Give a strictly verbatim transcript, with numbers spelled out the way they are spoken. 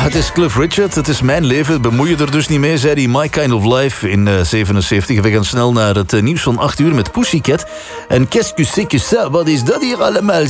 het is Cliff Richard, het is mijn leven. Bemoei je er dus niet mee, zei hij. My Kind of Life in uh, zevenenzeventig. We gaan snel naar het uh, nieuws van acht uur met Pussycat. En qu'est-ce que c'est que ça? Wat is dat hier allemaal,